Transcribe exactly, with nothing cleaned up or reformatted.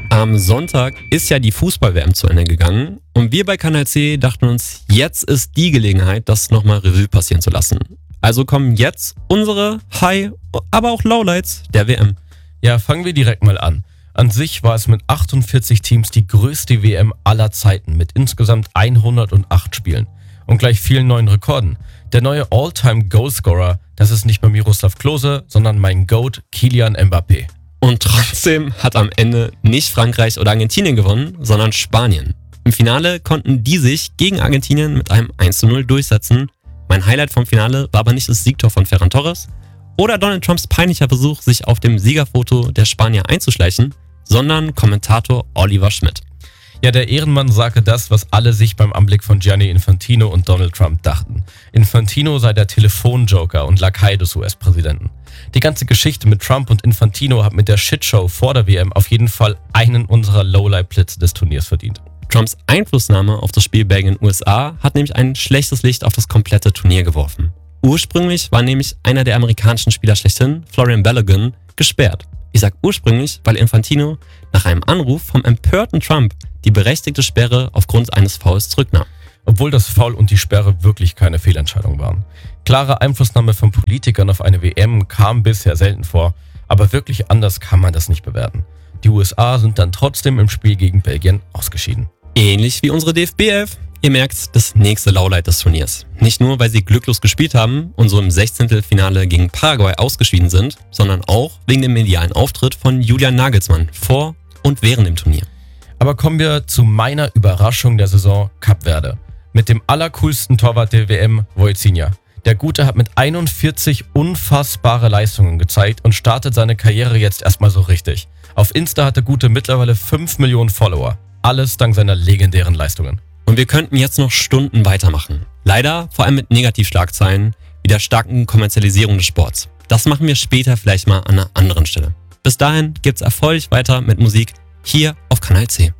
Am Sonntag ist ja die Fußball-W M zu Ende gegangen und wir bei Kanal C dachten uns, jetzt ist die Gelegenheit, das nochmal Revue passieren zu lassen. Also kommen jetzt unsere High-, aber auch Lowlights der W M. Ja, fangen wir direkt mal an. An sich war es mit achtundvierzig Teams die größte W M aller Zeiten mit insgesamt hundertacht Spielen und gleich vielen neuen Rekorden. Der neue All-Time-Goalscorer, das ist nicht mehr Miroslav Klose, sondern mein Goat Kylian Mbappé. Und trotzdem hat am Ende nicht Frankreich oder Argentinien gewonnen, sondern Spanien. Im Finale konnten die sich gegen Argentinien mit einem eins zu null durchsetzen. Mein Highlight vom Finale war aber nicht das Siegtor von Ferran Torres oder Donald Trumps peinlicher Versuch, sich auf dem Siegerfoto der Spanier einzuschleichen, sondern Kommentator Oliver Schmidt. Ja, der Ehrenmann sagte das, was alle sich beim Anblick von Gianni Infantino und Donald Trump dachten. Infantino sei der Telefonjoker und Lakai des U S-Präsidenten. Die ganze Geschichte mit Trump und Infantino hat mit der Shitshow vor der W M auf jeden Fall einen unserer Lowlight-Plätze des Turniers verdient. Trumps Einflussnahme auf das Spiel Belgien U S A hat nämlich ein schlechtes Licht auf das komplette Turnier geworfen. Ursprünglich war nämlich einer der amerikanischen Spieler schlechthin, Florian Balogun, gesperrt. Ich sag ursprünglich, weil Infantino nach einem Anruf vom empörten Trump die berechtigte Sperre aufgrund eines Fouls zurücknahm. Obwohl das Foul und die Sperre wirklich keine Fehlentscheidung waren. Klare Einflussnahme von Politikern auf eine W M kam bisher selten vor, aber wirklich anders kann man das nicht bewerten. Die U S A sind dann trotzdem im Spiel gegen Belgien ausgeschieden. Ähnlich wie unsere D F B elf. Ihr merkt, das nächste Lowlight des Turniers. Nicht nur, weil sie glücklos gespielt haben und so im Sechzehntelfinale gegen Paraguay ausgeschieden sind, sondern auch wegen dem medialen Auftritt von Julian Nagelsmann vor und während dem Turnier. Aber kommen wir zu meiner Überraschung der Saison, Kap Verde. Mit dem allercoolsten Torwart der W M, Voicinha. Der Gute hat mit einundvierzig unfassbare Leistungen gezeigt und startet seine Karriere jetzt erstmal so richtig. Auf Insta hat der Gute mittlerweile fünf Millionen Follower. Alles dank seiner legendären Leistungen. Und wir könnten jetzt noch Stunden weitermachen. Leider vor allem mit Negativschlagzeilen wie der starken Kommerzialisierung des Sports. Das machen wir später vielleicht mal an einer anderen Stelle. Bis dahin gibt's erfolgreich weiter mit Musik hier auf Kanal C.